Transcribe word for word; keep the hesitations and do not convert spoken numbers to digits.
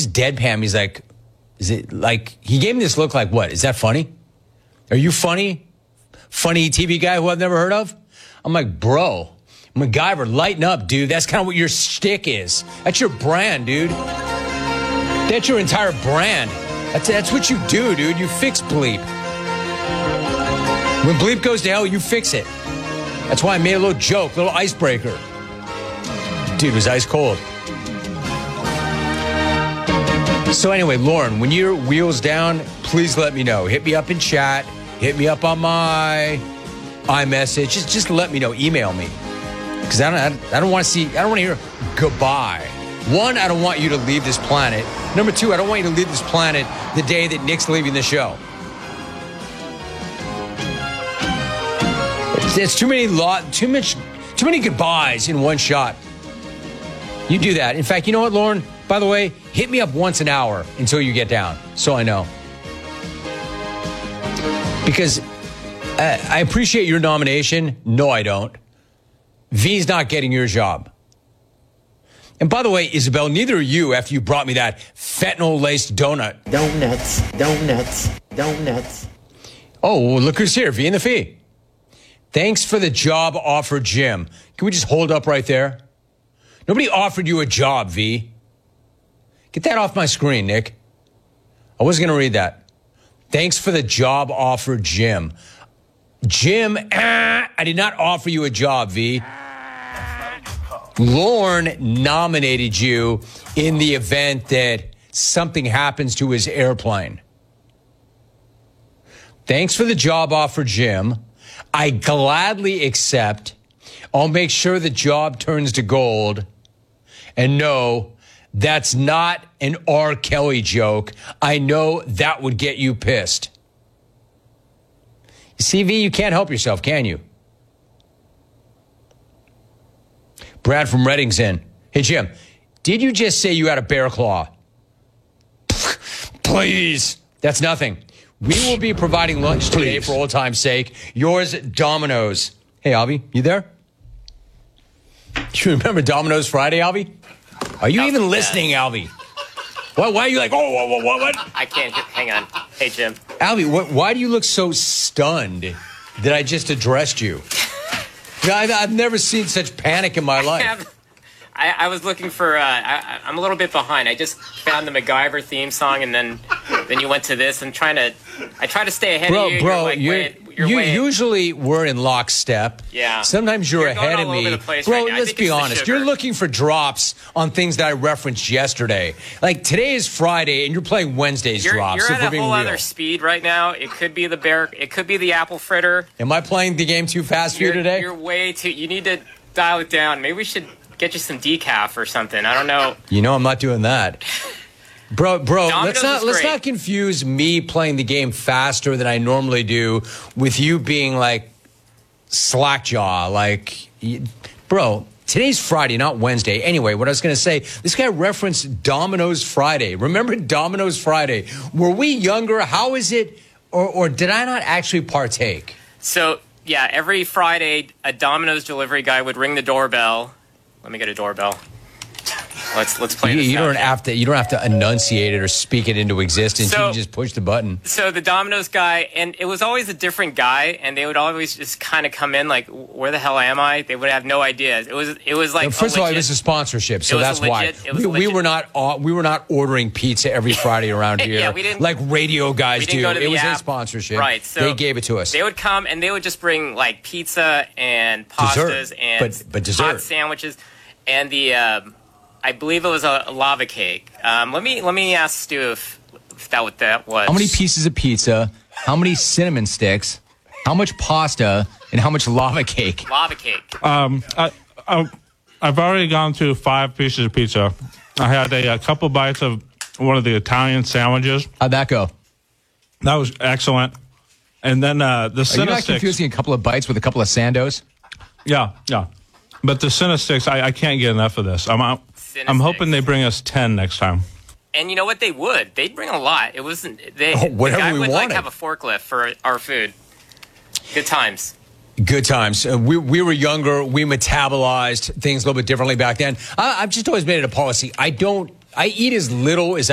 just deadpan. He's like, is it like, he gave me this look like, what? Is that funny? Are you funny? Funny T V guy who I've never heard of? I'm like, bro, MacGyver, lighten up, dude. That's kind of what your shtick is. That's your brand, dude. That's your entire brand. That's, that's what you do, dude. You fix bleep. When bleep goes to hell, you fix it. That's why I made a little joke, a little icebreaker. Dude was ice cold. So anyway, Lauren, when your wheel's down, please let me know. Hit me up in chat. Hit me up on my iMessage. Just, just let me know. Email me. Because I don't, I don't want to see, I don't want to hear goodbye. One, I don't want you to leave this planet. Number two, I don't want you to leave this planet the day that Nick's leaving the show. It's, it's too many lot, too much, too many goodbyes in one shot. You do that. In fact, you know what, Lauren? By the way, hit me up once an hour until you get down, so I know. Because uh, I appreciate your nomination. No, I don't. V's not getting your job. And by the way, Isabel, neither are you after you brought me that fentanyl-laced donut. Donuts, donuts, donuts. Oh, well, look who's here, V and the Fee. Thanks for the job offer, Jim. Can we just hold up right there? Nobody offered you a job, V. Get that off my screen, Nick. I wasn't going to read that. Thanks for the job offer, Jim. Jim, ah, I did not offer you a job, V. Lauren nominated you in the event that something happens to his airplane. Thanks for the job offer, Jim. I gladly accept. I'll make sure the job turns to gold. And no, that's not an R. Kelly joke. I know that would get you pissed. C V, you can't help yourself, can you? Brad from Redding's in. Hey, Jim, did you just say you had a bear claw? Please. That's nothing. We will be providing lunch today for old time's sake. Yours, Domino's. Hey, Avi, you there? You remember Domino's Friday, Avi? Are you even listening, Alvy? Why, why are you like, oh, what, what, what? I can't. Hang on. Hey, Jim. Alvy, what, why do you look so stunned that I just addressed you? I, I've never seen such panic in my life. I, have, I, I was looking for, uh, I, I'm a little bit behind. I just found the MacGyver theme song, and then then you went to this. And trying to, I try to stay ahead bro, of you. Bro, you're like, you're, way, you're you way usually we're in lockstep. Yeah. Sometimes you're, you're ahead of me. Bro, right let's be honest. You're looking for drops on things that I referenced yesterday. Like, today is Friday, and you're playing Wednesday's you're, drops. You're if at we're a whole being real. other speed right now. It could be the bear. It could be the apple fritter. Am I playing the game too fast for you're, you today? You're way too. You need to dial it down. Maybe we should get you some decaf or something. I don't know. You know I'm not doing that. Bro, bro, Domino's let's not let's great. not confuse me playing the game faster than I normally do with you being like slackjaw. Like, bro, today's Friday, not Wednesday. Anyway, what I was going to say, this guy referenced Domino's Friday. Remember Domino's Friday? Were we younger? How is it? Or, or did I not actually partake? So, yeah, every Friday, a Domino's delivery guy would ring the doorbell. Let me get a doorbell. Let's let's play You, this you don't out. have to. You don't have to enunciate it or speak it into existence. So- you can just push the button. So the Domino's guy, and it was always a different guy, and they would always just kind of come in like, "Where the hell am I?" They would have no idea. It was it was like Well, first a of all, it legit- was a sponsorship, so it was that's a why legit- it was we, a we legit- were not uh, we were not ordering pizza every Friday around here, Yeah, we didn't- like radio guys we didn't do. go to It the was a app. sponsorship, Right, so they gave it to us. They would come and they would just bring like pizza and pastas Dessert, and but- but dessert. hot sandwiches, and the um, I believe it was a lava cake. Um, let me let me ask Stu if, if that what that was. How many pieces of pizza? How many cinnamon sticks? How much pasta? And how much lava cake? Lava cake. Um, I, I, I've already gone through five pieces of pizza. I had a, a couple bites of one of the Italian sandwiches. How'd that go? That was excellent. And then uh, the Are you Cinna not sticks. confusing a couple of bites with a couple of Sandos? Yeah, yeah. But the Cinna sticks, I, I can't get enough of this. I'm out. Cinna I'm hoping sticks. they bring us ten next time. And you know what? They would. They'd bring a lot. It wasn't. They. Oh, whatever the guy we would wanted. like have a forklift for our food. Good times. Good times. Uh, we we were younger. We metabolized things a little bit differently back then. I, I've just always made it a policy. I don't. I eat as little as